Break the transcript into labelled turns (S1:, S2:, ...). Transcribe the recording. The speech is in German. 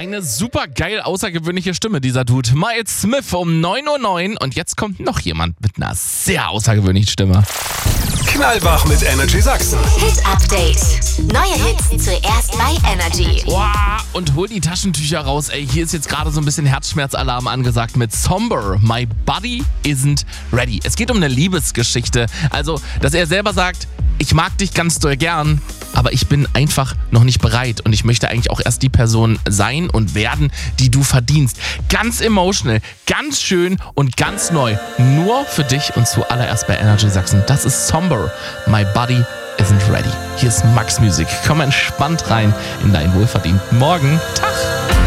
S1: Eine super geil außergewöhnliche Stimme, dieser Dude. Miles Smith um 9:09 Uhr und jetzt kommt noch jemand mit einer sehr außergewöhnlichen Stimme.
S2: Knallwach mit Energy Sachsen.
S3: Hit Update. Neue Hits zuerst bei Energy.
S1: Wow, und hol die Taschentücher raus, ey. Hier ist jetzt gerade so ein bisschen Herzschmerzalarm angesagt mit Somber. My body isn't ready. Es geht um eine Liebesgeschichte. Also, dass er selber sagt, ich mag dich ganz doll gern, aber ich bin einfach noch nicht bereit und ich möchte eigentlich auch erst die Person sein und werden, die du verdienst. Ganz emotional, ganz schön und ganz neu. Nur für dich und zuallererst bei Energy Sachsen. Das ist Somber. My body isn't ready. Hier ist Max Music. Komm entspannt rein in deinen wohlverdienten Morgen. Tag!